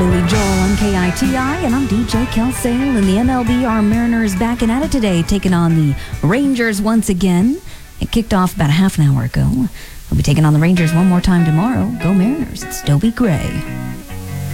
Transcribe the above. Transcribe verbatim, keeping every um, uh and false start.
Billy Joel on K I T I, and I'm D J Kelsale. In the M L B, our Mariners back at it today, taking on the Rangers once again. It kicked off about a half an hour ago. We'll be taking on the Rangers one more time tomorrow. Go Mariners. It's Dobie Gray.